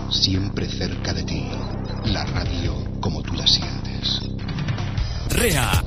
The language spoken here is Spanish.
siempre cerca de ti. La radio como tú la sientes. REA